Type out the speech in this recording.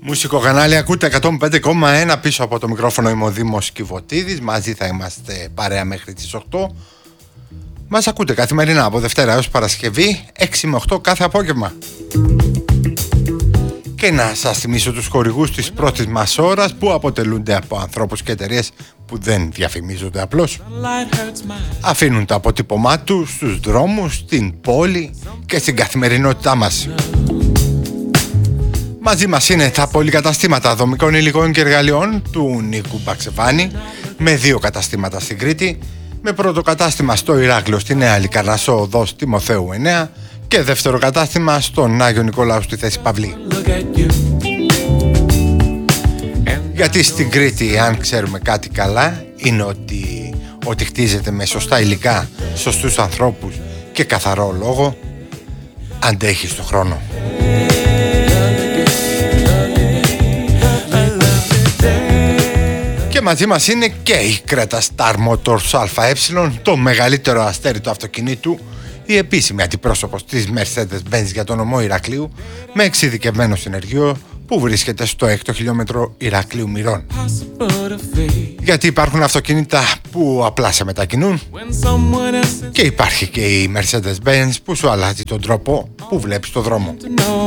Μουσικοκανάλι ακούτε 105,1 πίσω από το μικρόφωνο. Είμαι ο Δήμος Κιβωτίδης. Μαζί θα είμαστε παρέα μέχρι τις 8. Μας ακούτε καθημερινά από Δευτέρα έως Παρασκευή 6 με 8 κάθε απόγευμα. Και να σας θυμίσω τους χορηγούς της πρώτης μας ώρας, που αποτελούνται από ανθρώπους και εταιρείες που δεν διαφημίζονται απλώς. Αφήνουν το αποτύπωμά τους στους δρόμους, στην πόλη και στην καθημερινότητά μας. Μαζί μας είναι τα πολυκαταστήματα δομικών υλικών και εργαλειών του Νίκου Μπαξεβάνη, με 2 καταστήματα στην Κρήτη, με πρώτο κατάστημα στο Ηράκλειο στη Νέα Λικαρνασσό οδός Τιμοθέου 9 και δεύτερο κατάστημα στον Άγιο Νικολάου στη θέση Παυλή. Γιατί στην Κρήτη, αν ξέρουμε κάτι καλά, είναι ότι χτίζεται με σωστά υλικά, σωστούς ανθρώπους και καθαρό λόγο, αντέχει στον χρόνο. Και μαζί μας είναι και η Creta Star Motors ΑΕ, το μεγαλύτερο αστέρι του αυτοκινήτου, η επίσημη αντιπρόσωπος της Mercedes-Benz για τον νομό Ηρακλείου, με εξειδικευμένο συνεργείο που βρίσκεται στο 6ο χιλιόμετρο Ηρακλείου Μυρών. Γιατί υπάρχουν αυτοκίνητα που απλά σε μετακινούν και υπάρχει και η Mercedes-Benz που σου αλλάζει τον τρόπο που βλέπεις το δρόμο.